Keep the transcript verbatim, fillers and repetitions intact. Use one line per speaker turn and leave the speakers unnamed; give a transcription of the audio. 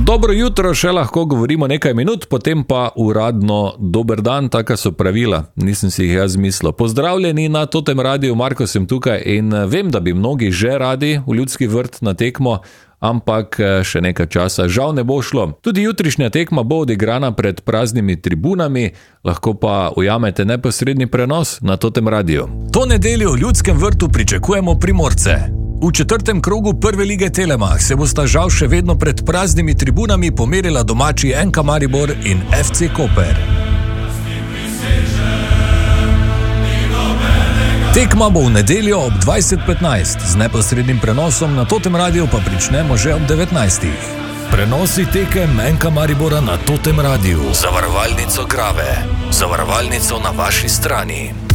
Dobro jutro, še lahko govorimo nekaj minut, potem pa uradno dober dan, taka so pravila, nisem si jih jaz mislil. Pozdravljeni na Totem Radiu, Marko sem tukaj in vem, da bi mnogi že radi v Ljudski vrt na tekmo, ampak še nekaj časa žal ne bo šlo. Tudi jutrišnja tekma bo odigrana pred praznimi tribunami, lahko pa ujamete neposredni prenos na Totem Radiu.
To nedeljo v Ljudskem vrtu pričakujemo Primorce. V četrtem krogu prve lige Telemach se bosta žal še vedno pred praznimi tribunami pomerila domači N K Maribor in F C Koper. Tekma bo v nedeljo ob dvajset petnajst, z neposrednim prenosom na Totem Radiu pa pričnemo že ob devetnajstih. Prenosi tekem N K Maribora na Totem Radiu. Zavarovalnico Grave. Zavarovalnico na vaši strani.